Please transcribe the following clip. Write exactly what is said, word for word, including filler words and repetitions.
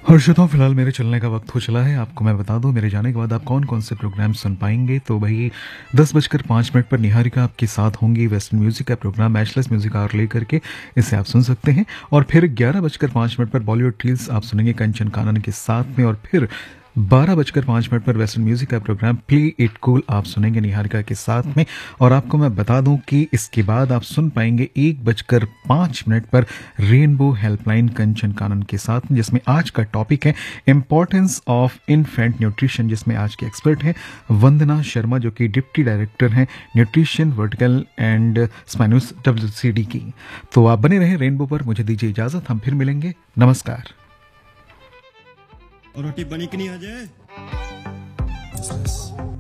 और श्रोताओं फिलहाल मेरे चलने का वक्त हो चला है। आपको मैं बता दूं मेरे जाने के बाद आप कौन कौन से प्रोग्राम सुन पाएंगे। तो भाई दस बजकर पाँच मिनट पर निहारिका आपके साथ होंगी। वेस्टर्न म्यूजिक का प्रोग्राम मैचलेस म्यूजिक आवर लेकर के इसे आप सुन सकते हैं। और फिर ग्यारह बजकर पाँच मिनट पर बॉलीवुड रील्स आप सुनेंगे कंचन कानन के साथ में। और फिर बारह बजकर पाँच मिनट पर वेस्टर्न म्यूजिक का प्रोग्राम प्ले इट कूल आप सुनेंगे निहारिका के साथ में। और आपको मैं बता दूं कि इसके बाद आप सुन पाएंगे एक बजकर पाँच मिनट पर रेनबो हेल्पलाइन कंचन कानन के साथ में, जिसमें आज का टॉपिक है इम्पोर्टेंस ऑफ इन्फेंट न्यूट्रिशन, जिसमें आज के एक्सपर्ट हैं वंदना शर्मा जो कि डिप्टी डायरेक्टर हैं nutrition vertical and spinous WCD की। तो आप बने रहे रेनबो पर। मुझे दीजिए इजाजत, हम फिर मिलेंगे। नमस्कार। और रोटी बनी कि नहीं आ जाए।